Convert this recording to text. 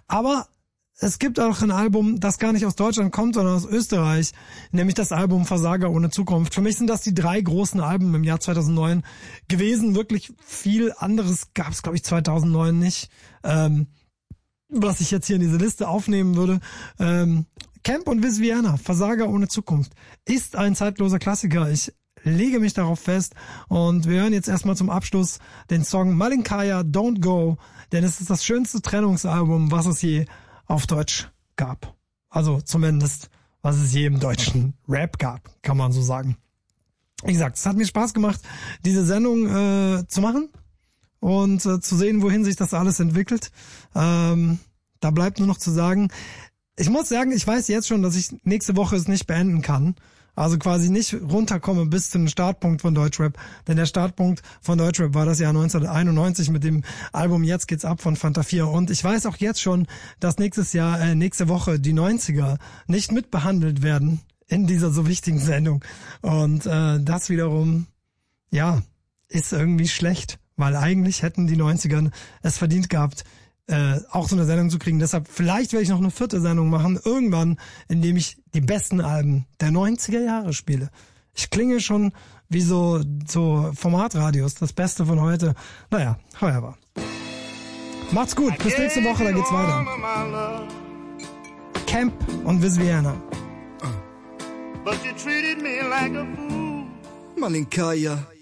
Aber es gibt auch ein Album, das gar nicht aus Deutschland kommt, sondern aus Österreich, nämlich das Album Versager ohne Zukunft. Für mich sind das die 3 großen Alben im Jahr 2009 gewesen. Wirklich viel anderes gab es, glaube ich, 2009 nicht, was ich jetzt hier in diese Liste aufnehmen würde. Camp und Wiz Vienna, Versager ohne Zukunft, ist ein zeitloser Klassiker. Ich lege mich darauf fest und wir hören jetzt erstmal zum Abschluss den Song Malinkaya Don't Go, denn es ist das schönste Trennungsalbum, was es je auf Deutsch gab. Also zumindest, was es je im deutschen Rap gab, kann man so sagen. Wie gesagt, es hat mir Spaß gemacht, diese Sendung zu machen und zu sehen, wohin sich das alles entwickelt. Da bleibt nur noch zu sagen, ich muss sagen, ich weiß jetzt schon, dass ich nächste Woche es nicht beenden kann. Also quasi nicht runterkomme bis zu dem Startpunkt von Deutschrap. Denn der Startpunkt von Deutschrap war das Jahr 1991 mit dem Album Jetzt geht's ab von Fanta 4. Und ich weiß auch jetzt schon, dass nächste Woche die 90er nicht mitbehandelt werden in dieser so wichtigen Sendung. Und das wiederum, ja, ist irgendwie schlecht. Weil eigentlich hätten die 90er es verdient gehabt, auch so eine Sendung zu kriegen. Deshalb, vielleicht werde ich noch eine 4. Sendung machen, irgendwann, indem ich die besten Alben der 90er Jahre spiele. Ich klinge schon wie so Formatradios, das Beste von heute. Naja, however. Macht's gut, bis nächste Woche, dann geht's weiter. Camp und Wiz Vienna. But you treated me like a fool. Malinkaya.